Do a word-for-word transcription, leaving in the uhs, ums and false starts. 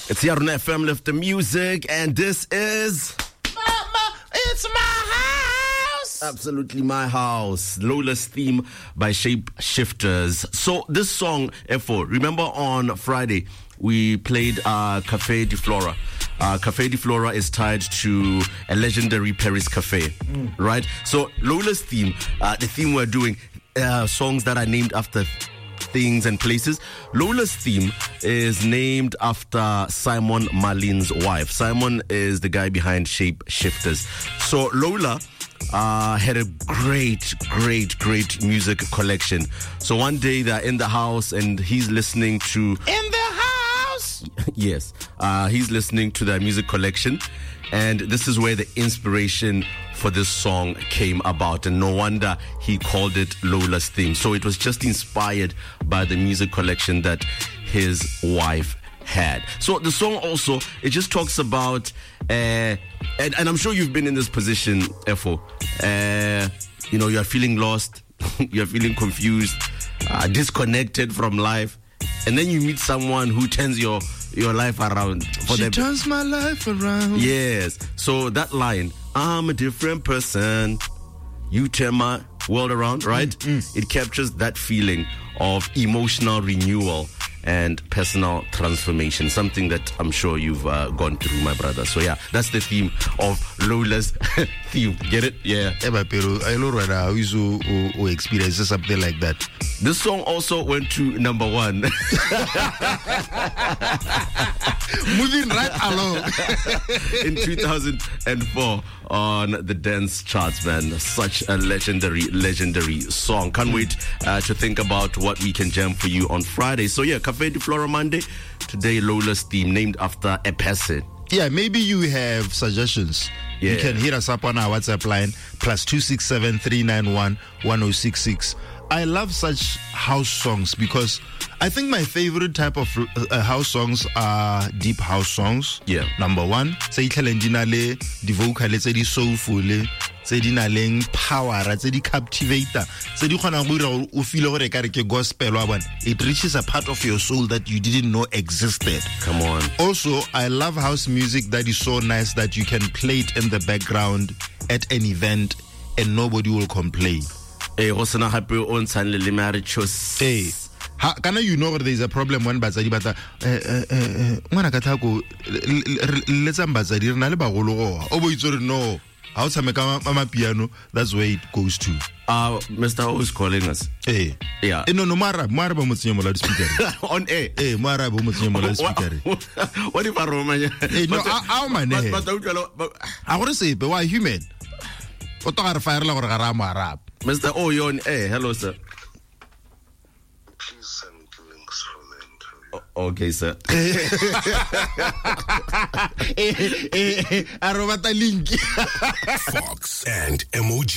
It's here on F M Lift the Music, and this is Mama, it's my house. Absolutely My House, Lola's theme by Shape Shifters. So this song, F O, remember on Friday we played uh, Cafe de Flora. Uh, Cafe de Flora is tied to a legendary Paris cafe, mm. right? So Lola's theme, uh, the theme we're doing, uh, songs that are named after things and places. Lola's theme is named after Simon Malin's wife. Simon is the guy behind Shape Shifters. So Lola uh, had a great, great, great music collection. So one day they're in the house and he's listening to... In the house? Yes. Uh, he's listening to their music collection. And this is where the inspiration for this song came about. And no wonder he called it Lola's theme. So it was just inspired by the music collection that his wife had. So the song also, it just talks about, uh, and, and I'm sure you've been in this position, F O. Uh, you know, you're feeling lost, you're feeling confused, uh, disconnected from life. And then you meet someone who turns your your life around. For she the... turns my life around. Yes. So that line, I'm a different person, you turn my world around, right? Mm, mm. It captures that feeling of emotional renewal and personal transformation, something that I'm sure you've uh, gone through, my brother. So yeah, that's the theme of Lola's theme. Get it? Yeah. I know right now who experiences something like that. This song also went to number one. Moving right along. In two thousand four on the dance charts, man. Such a legendary, legendary song. Can't wait uh, to think about what we can jam for you on Friday. So yeah, Cafe de Flora Monday. Today, Lola's theme named after a person. Yeah, maybe you have suggestions. Yeah. You can hit us up on our WhatsApp line, plus two six seven three nine one one zero six six. I love such house songs because I think my favorite type of uh, house songs are deep house songs. Yeah. Number one, say itlhalendinale di vocal tse di soulful, tse di na leng power, tse di captivator, tse di khona go dira o feel gore ka re ke gospel wa bona. It reaches a part of your soul that you didn't know existed. Come on. Also, I love house music that is so nice that you can play it in the background at an event and nobody will complain. Eh, go sena hape o ntshang le marriage. Eh, ha kana you know there is a problem when batsadi bata eh eh ngwana ka thako letsa batsadi rena le bagolo go o bo itse re no ha o tshameka mama piano, that's where it goes to. Uh Mister O is calling us. Eh, yeah. Eh no no mara mara ba motsenye mo la speaker. On air. Eh mara ba motsenye mo la speaker. What if I romanya? Eh no a man eh. But a gore sepe wa human. O to ga re fire la gore ga ra mo arab. Mister O, you're on air. Hello, sir. Please send links for the interview. O- okay, sir. Eh, eh, eh, arobata link. Fox and M O G.